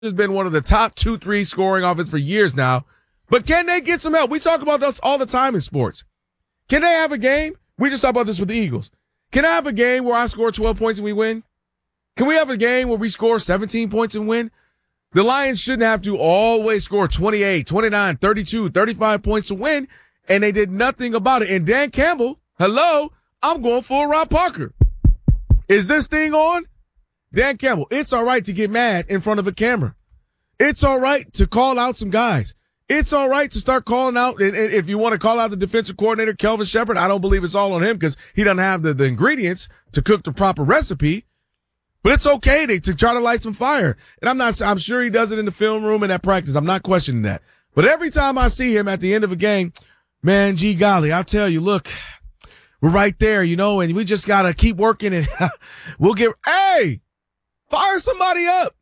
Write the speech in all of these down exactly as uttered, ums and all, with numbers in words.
has been one of the top two, three scoring offense for years now. But can they get some help? We talk about this all the time in sports. Can they have a game? We just talked about this with the Eagles. Can I have a game where I score twelve points and we win? Can we have a game where we score seventeen points and win? The Lions shouldn't have to always score twenty-eight, twenty-nine, thirty-two, thirty-five points to win, and they did nothing about it. And Dan Campbell, hello, I'm going full Rob Parker. Is this thing on? Dan Campbell, it's all right to get mad in front of a camera. It's all right to call out some guys. It's all right to start calling out, and if you want to call out the defensive coordinator, Kelvin Shepherd, I don't believe it's all on him because he doesn't have the, the ingredients to cook the proper recipe. But it's okay to, to try to light some fire. And I'm not, I'm sure he does it in the film room and at practice. I'm not questioning that. But every time I see him at the end of a game, man, gee golly, I'll tell you, look, we're right there, you know, and we just got to keep working and we'll get, hey, fire somebody up.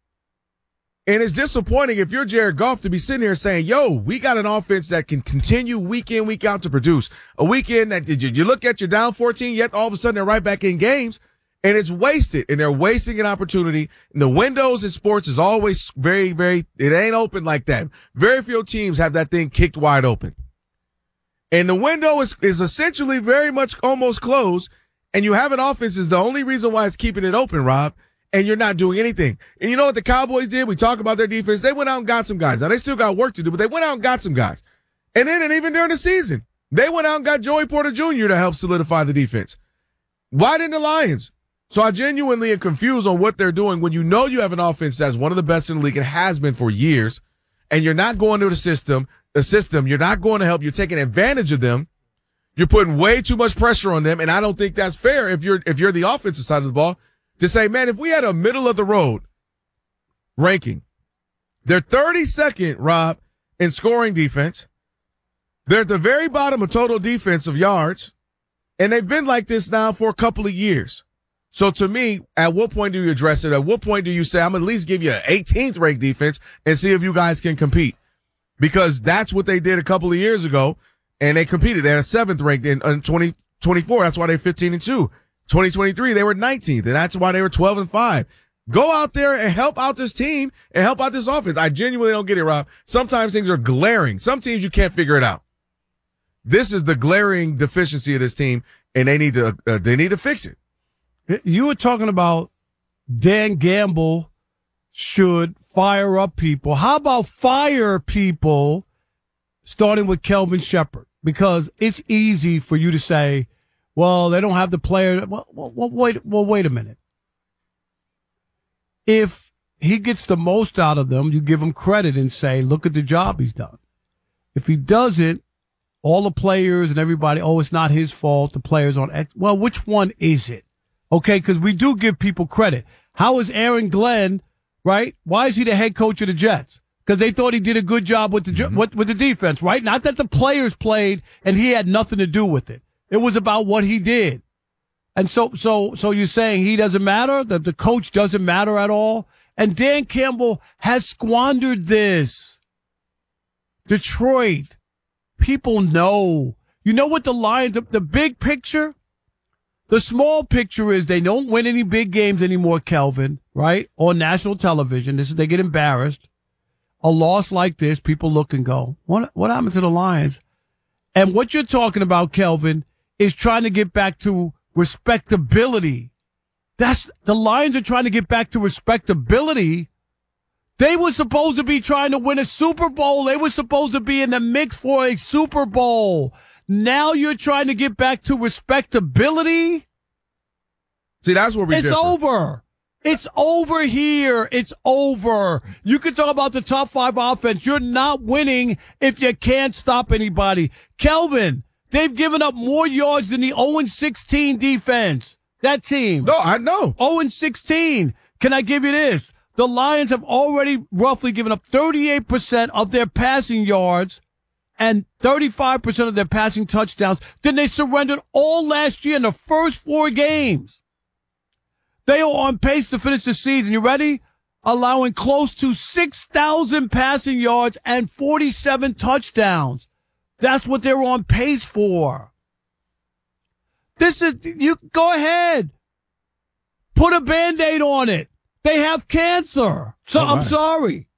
And it's disappointing if you're Jared Goff to be sitting here saying, yo, we got an offense that can continue week in, week out to produce. A weekend that did you, you look at you're down fourteen, yet all of a sudden they're right back in games, and it's wasted, and they're wasting an opportunity. And the windows in sports is always very, very, it ain't open like that. Very few teams have that thing kicked wide open. And the window is, is essentially very much almost closed, and you have an offense is the only reason why it's keeping it open, Rob. And you're not doing anything. And you know what the Cowboys did? We talk about their defense. They went out and got some guys. Now, they still got work to do, but they went out and got some guys. And then, and even during the season, they went out and got Joey Porter Junior to help solidify the defense. Why didn't the Lions? So I genuinely am confused on what they're doing when you know you have an offense that's one of the best in the league and has been for years, and you're not going to the system, the system, you're not going to help, you're taking advantage of them. You're putting way too much pressure on them, and I don't think that's fair if you're if you're the offensive side of the ball. To say, man, if we had a middle of the road ranking, they're thirty-second, Rob, in scoring defense. They're at the very bottom of total defensive yards, and they've been like this now for a couple of years. So to me, at what point do you address it? At what point do you say, I'm at least give you an eighteenth ranked defense and see if you guys can compete? Because that's what they did a couple of years ago, and they competed. They had a seventh ranked in, in twenty twenty-four. That's why they're fifteen and two. twenty twenty-three, they were nineteenth, and that's why they were twelve and five. Go out there and help out this team and help out this offense. I genuinely don't get it, Rob. Sometimes things are glaring. Some teams you can't figure it out. This is the glaring deficiency of this team, and they need to uh, they need to fix it. You were talking about Dan Gamble should fire up people. How about fire people, starting with Kelvin Shepherd? Because it's easy for you to say, well, they don't have the player. Well, well, wait, well, wait a minute. If he gets the most out of them, you give him credit and say, look at the job he's done. If he doesn't, all the players and everybody, oh, it's not his fault. The players on X. Well, which one is it? Okay, because we do give people credit. How is Aaron Glenn, right? Why is he the head coach of the Jets? Because they thought he did a good job with the mm-hmm. with, with the defense, right? Not that the players played and he had nothing to do with it. It was about what he did. And so, so, so you're saying he doesn't matter? That the coach doesn't matter at all? And Dan Campbell has squandered this. Detroit. People know. You know what the Lions, the, the big picture? The small picture is they don't win any big games anymore, Kelvin, right? On national television. This is, they get embarrassed. A loss like this, people look and go, what, what happened to the Lions? And what you're talking about, Kelvin, is trying to get back to respectability. That's the Lions are trying to get back to respectability. They were supposed to be trying to win a Super Bowl. They were supposed to be in the mix for a Super Bowl. Now you're trying to get back to respectability. See, that's where we It's differ. over. It's over here. It's over. You can talk about the top five offense. You're not winning if you can't stop anybody. Kelvin, they've given up more yards than the oh and sixteen defense. That team. No, I know. oh and sixteen. Can I give you this? The Lions have already roughly given up thirty-eight percent of their passing yards and thirty-five percent of their passing touchdowns. Then they surrendered all last year in the first four games. They are on pace to finish the season. You ready? Allowing close to six thousand passing yards and forty-seven touchdowns. That's what they're on pace for. This is, you go ahead. Put a Band-Aid on it. They have cancer. So Oh, my. I'm sorry.